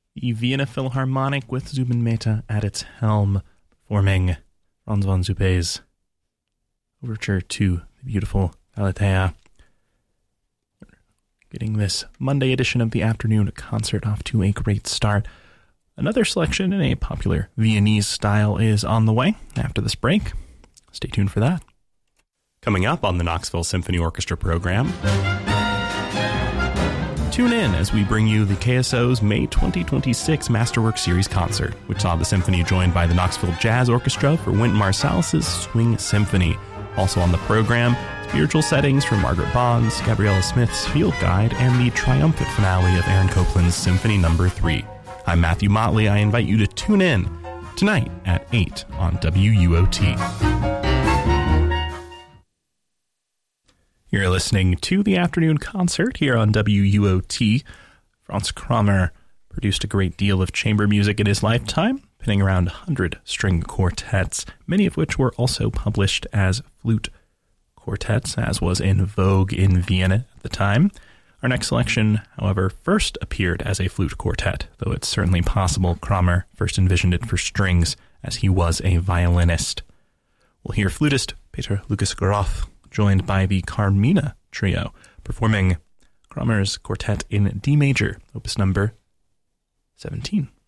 the Vienna Philharmonic with Zubin Mehta at its helm, performing Franz von Suppé's overture to the beautiful Galatea. Getting this Monday edition of the afternoon concert off to a great start. Another selection in a popular Viennese style is on the way after this break. Stay tuned for that. Coming up on the Knoxville Symphony Orchestra program, tune in as we bring you the KSO's May 2026 Masterwork Series concert, which saw the symphony joined by the Knoxville Jazz Orchestra for Wynton Marsalis' Swing Symphony. Also on the program, spiritual settings from Margaret Boggs, Gabriella Smith's Field Guide, and the triumphant finale of Aaron Copland's Symphony No. 3. I'm Matthew Motley. I invite you to tune in tonight at 8 on WUOT. You're listening to the afternoon concert here on WUOT. Franz Kramer produced a great deal of chamber music in his lifetime, pinning around 100 string quartets, many of which were also published as flute quartets, as was in vogue in Vienna at the time. Our next selection, however, first appeared as a flute quartet, though it's certainly possible Kramer first envisioned it for strings, as he was a violinist. We'll hear flutist Peter Lucas Groth, joined by the Carmina Trio, performing Kramer's quartet in D major, opus number 17.